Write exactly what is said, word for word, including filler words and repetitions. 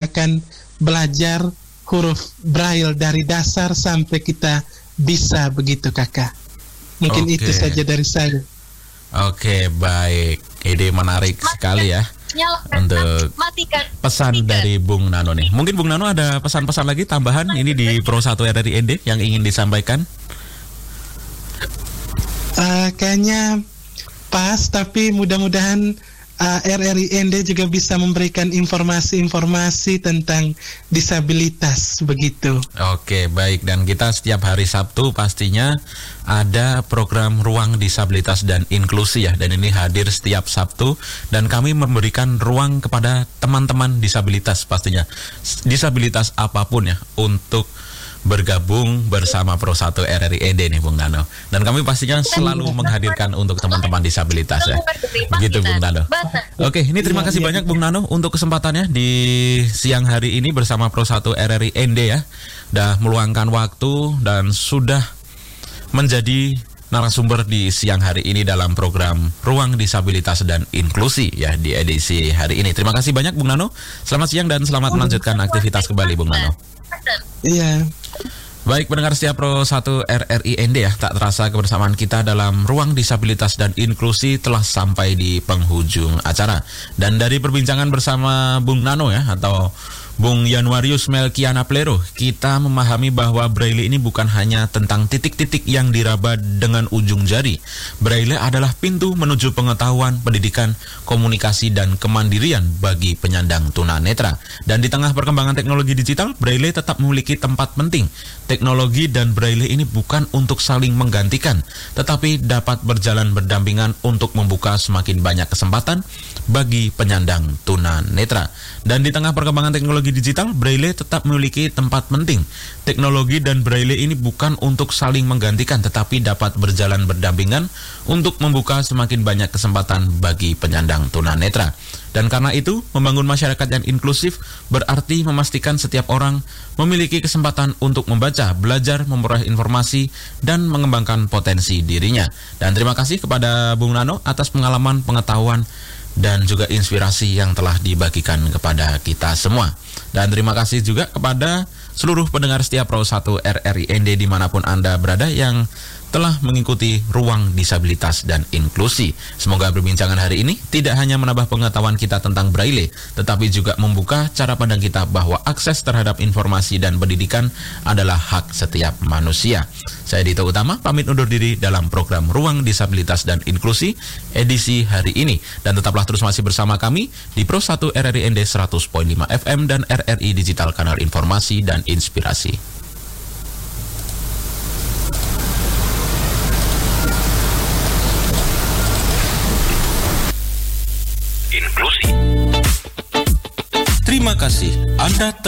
akan belajar huruf Braille dari dasar sampai kita bisa begitu, Kakak. Mungkin Oke. itu saja dari saya. Oke, baik. Ide menarik Matikan. sekali ya Nyalakan, untuk matikan. pesan Matikan. dari Bung Nano nih. Mungkin Bung Nano ada pesan-pesan lagi tambahan ini di Pro satu R R I N D yang ingin disampaikan? Uh, kayaknya pas, tapi mudah-mudahan uh, R R I N D juga bisa memberikan informasi-informasi tentang disabilitas begitu. Oke, baik. Dan kita setiap hari Sabtu pastinya ada program Ruang Disabilitas dan Inklusi ya. Dan ini hadir setiap Sabtu. Dan kami memberikan ruang kepada teman-teman disabilitas pastinya. Disabilitas apapun ya, untuk bergabung bersama Pro satu R R I N D nih Bung Nano. Dan kami pastinya selalu menghadirkan untuk teman-teman disabilitas ya. Begitu Bung Nano. Oke, ini terima kasih banyak Bung Nano untuk kesempatannya di siang hari ini bersama Pro satu R R I N D ya. Udah meluangkan waktu dan sudah menjadi narasumber di siang hari ini dalam program Ruang Disabilitas dan Inklusi ya di edisi hari ini. Terima kasih banyak Bung Nano. Selamat siang dan selamat melanjutkan aktivitas kembali Bung Nano. Iya. Baik, pendengar setia Pro satu R R I N D ya, tak terasa kebersamaan kita dalam Ruang Disabilitas dan Inklusi telah sampai di penghujung acara. Dan dari perbincangan bersama Bung Nano ya, atau Bung Januarius Melkiana Plero, kita memahami bahwa Braille ini bukan hanya tentang titik-titik yang diraba dengan ujung jari. Braille adalah pintu menuju pengetahuan, pendidikan, komunikasi, dan kemandirian bagi penyandang tunanetra. Dan di tengah perkembangan teknologi digital, Braille tetap memiliki tempat penting. Teknologi dan Braille ini bukan untuk saling menggantikan, tetapi dapat berjalan berdampingan untuk membuka semakin banyak kesempatan bagi penyandang tunanetra. Dan di tengah perkembangan teknologi digital, Braille tetap memiliki tempat penting. Teknologi dan Braille ini bukan untuk saling menggantikan, tetapi dapat berjalan berdampingan untuk membuka semakin banyak kesempatan bagi penyandang tunanetra. Dan karena itu, membangun masyarakat yang inklusif berarti memastikan setiap orang memiliki kesempatan untuk membaca, belajar, memperoleh informasi, dan mengembangkan potensi dirinya. Dan terima kasih kepada Bung Nano atas pengalaman, pengetahuan, dan juga inspirasi yang telah dibagikan kepada kita semua. Dan terima kasih juga kepada seluruh pendengar setia Pro satu R R I N D dimanapun Anda berada yang telah mengikuti Ruang Disabilitas dan Inklusi. Semoga perbincangan hari ini tidak hanya menambah pengetahuan kita tentang Braille, tetapi juga membuka cara pandang kita bahwa akses terhadap informasi dan pendidikan adalah hak setiap manusia. Saya Dito Utama, pamit undur diri dalam program Ruang Disabilitas dan Inklusi edisi hari ini. Dan tetaplah terus masih bersama kami di Pro satu R R I N D seratus koma lima F M dan R R I Digital Kanal Informasi dan Inspirasi. Inklusi. Terima kasih Anda telah